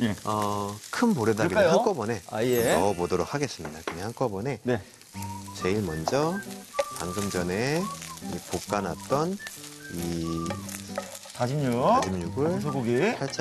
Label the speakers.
Speaker 1: 예.
Speaker 2: 큰 볼에다 그냥
Speaker 1: 그럴까요?
Speaker 2: 한꺼번에
Speaker 1: 예.
Speaker 2: 넣어보도록 하겠습니다. 그냥 한꺼번에.
Speaker 1: 네.
Speaker 2: 제일 먼저 방금 전에 이 볶아놨던 이
Speaker 1: 다짐육.
Speaker 2: 다짐육을
Speaker 1: 소고기.
Speaker 2: 살짝